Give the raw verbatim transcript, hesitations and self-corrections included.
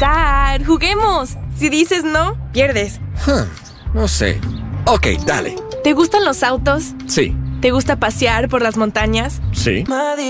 Dad, juguemos. Si dices no, pierdes. Huh, no sé. Ok, dale. ¿Te gustan los autos? Sí. ¿Te gusta pasear por las montañas? Sí.